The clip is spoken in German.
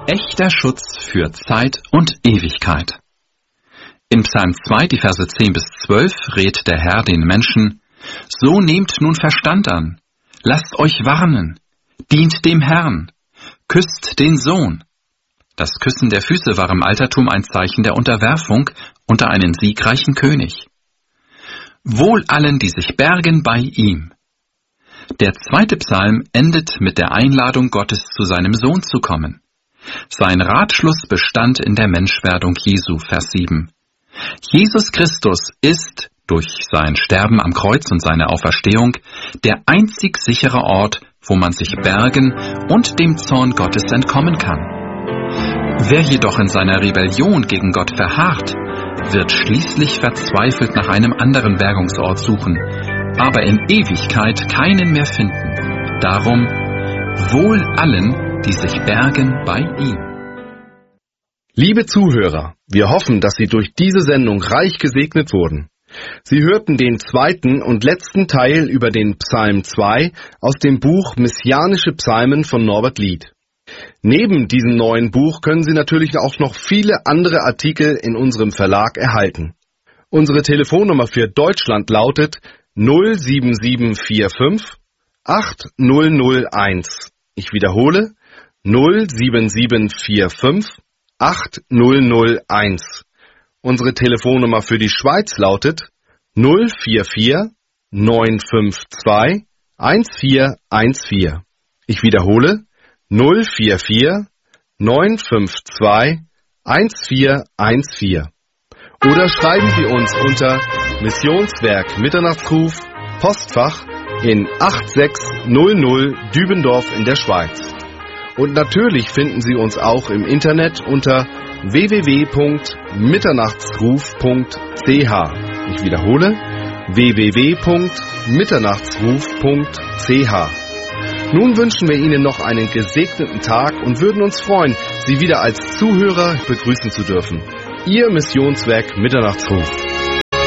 Echter Schutz für Zeit und Ewigkeit. In Psalm 2, die Verse 10 bis 12, rät der Herr den Menschen: So nehmt nun Verstand an, lasst euch warnen, dient dem Herrn, küsst den Sohn. Das Küssen der Füße war im Altertum ein Zeichen der Unterwerfung unter einen siegreichen König. Wohl allen, die sich bergen bei ihm. Der zweite Psalm endet mit der Einladung Gottes, zu seinem Sohn zu kommen. Sein Ratschluss bestand in der Menschwerdung Jesu, Vers 7. Jesus Christus ist, durch sein Sterben am Kreuz und seine Auferstehung, der einzig sichere Ort, wo man sich bergen und dem Zorn Gottes entkommen kann. Wer jedoch in seiner Rebellion gegen Gott verharrt, wird schließlich verzweifelt nach einem anderen Bergungsort suchen, aber in Ewigkeit keinen mehr finden. Darum, wohl allen, die sich bergen bei ihm. Liebe Zuhörer, wir hoffen, dass Sie durch diese Sendung reich gesegnet wurden. Sie hörten den zweiten und letzten Teil über den Psalm 2 aus dem Buch Messianische Psalmen von Norbert Lied. Neben diesem neuen Buch können Sie natürlich auch noch viele andere Artikel in unserem Verlag erhalten. Unsere Telefonnummer für Deutschland lautet 07745 8001. Ich wiederhole 07745 8001. Unsere Telefonnummer für die Schweiz lautet 044 952 1414. Ich wiederhole 044 952 1414. Oder schreiben Sie uns unter Missionswerk Mitternachtsruf, Postfach in 8600 Dübendorf in der Schweiz. Und natürlich finden Sie uns auch im Internet unter www.mitternachtsruf.ch. Ich wiederhole www.mitternachtsruf.ch. Nun wünschen wir Ihnen noch einen gesegneten Tag und würden uns freuen, Sie wieder als Zuhörer begrüßen zu dürfen. Ihr Missionswerk Mitternachtsruf.